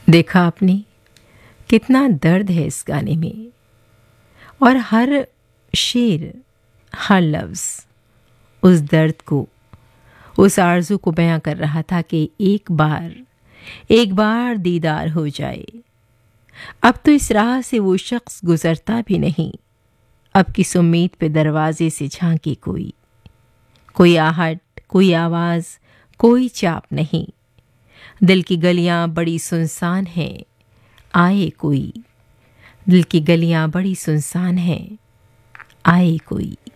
देखा आपने, कितना दर्द है इस गाने में। और हर शेर, हर लफ्ज़ उस दर्द को, उस आरज़ू को बयां कर रहा था कि एक बार दीदार हो जाए। अब तो इस राह से वो शख्स गुजरता भी नहीं। अब किस उम्मीद पे दरवाजे से झांके कोई आहट, कोई आवाज़, कोई चाप नहीं। दिल की गलियां बड़ी सुनसान हैं, आए कोई। दिल की गलियां बड़ी सुनसान हैं, आए कोई।